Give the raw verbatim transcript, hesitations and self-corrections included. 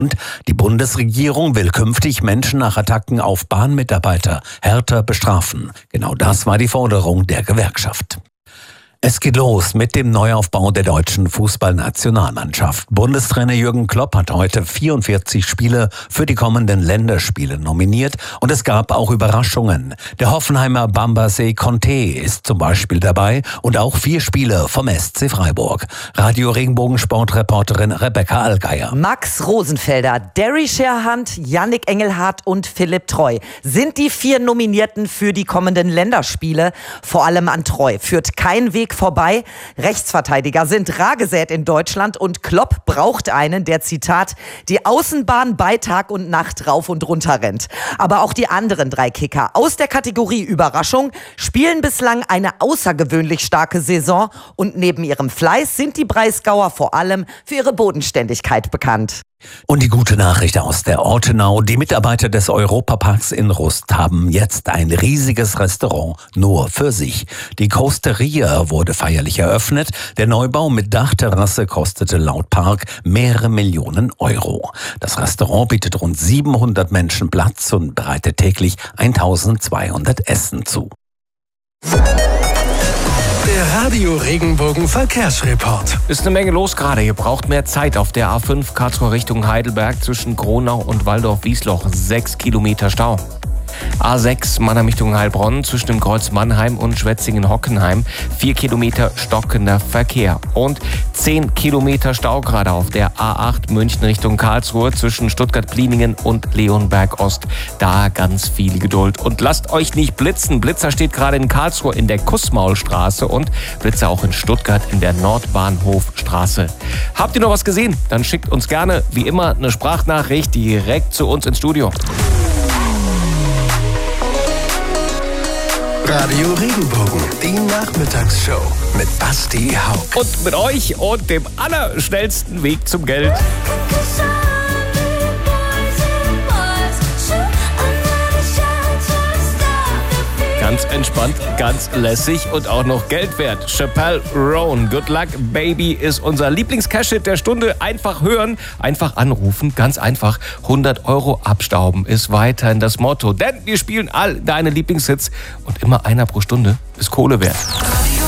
Und die Bundesregierung will künftig Menschen nach Attacken auf Bahnmitarbeiter härter bestrafen. Genau das war die Forderung der Gewerkschaft. Es geht los mit dem Neuaufbau der deutschen Fußballnationalmannschaft. Bundestrainer Jürgen Klopp hat heute vierundvierzig Spieler für die kommenden Länderspiele nominiert und es gab auch Überraschungen. Der Hoffenheimer Bambace Conte ist zum Beispiel dabei und auch vier Spieler vom S C Freiburg. Radio Regenbogen-Sportreporterin Rebecca Allgeier. Max Rosenfelder, Derry Scherhand, Yannick Engelhardt und Philipp Treu sind die vier Nominierten für die kommenden Länderspiele. Vor allem an Treu führt kein Weg vorbei. Rechtsverteidiger sind rar gesät in Deutschland und Klopp braucht einen, der, Zitat, die Außenbahn bei Tag und Nacht rauf und runter rennt. Aber auch die anderen drei Kicker aus der Kategorie Überraschung spielen bislang eine außergewöhnlich starke Saison und neben ihrem Fleiß sind die Breisgauer vor allem für ihre Bodenständigkeit bekannt. Und die gute Nachricht aus der Ortenau. Die Mitarbeiter des Europaparks in Rust haben jetzt ein riesiges Restaurant nur für sich. Die Coasteria wurde feierlich eröffnet. Der Neubau mit Dachterrasse kostete laut Park mehrere Millionen Euro. Das Restaurant bietet rund siebenhundert Menschen Platz und bereitet täglich eintausendzweihundert Essen zu. Der Radio Regenbogen Verkehrsreport. Ist eine Menge los gerade. Ihr braucht mehr Zeit auf der A fünf Karlsruhe Richtung Heidelberg zwischen Gronau und Waldorf-Wiesloch. Sechs Kilometer Stau. A sechs Mannheim Richtung Heilbronn zwischen dem Kreuz Mannheim und Schwetzingen-Hockenheim. Vier Kilometer stockender Verkehr. Und zehn Kilometer Stau gerade auf der A acht München Richtung Karlsruhe zwischen Stuttgart-Pliningen und Leonberg-Ost. Da ganz viel Geduld. Und lasst euch nicht blitzen. Blitzer steht gerade in Karlsruhe in der Kussmaulstraße und Blitzer auch in Stuttgart in der Nordbahnhofstraße. Habt ihr noch was gesehen? Dann schickt uns gerne, wie immer, eine Sprachnachricht direkt zu uns ins Studio. Radio Regenbogen, die Nachmittagsshow mit Basti Hauck. Und mit euch und dem allerschnellsten Weg zum Geld. Ganz entspannt, ganz lässig und auch noch Geld wert. Chappelle Roan, Good Luck Baby ist unser Lieblings-Cash-Hit der Stunde. Einfach hören, einfach anrufen, ganz einfach. hundert Euro abstauben ist weiterhin das Motto. Denn wir spielen all deine Lieblingshits und immer einer pro Stunde ist Kohle wert.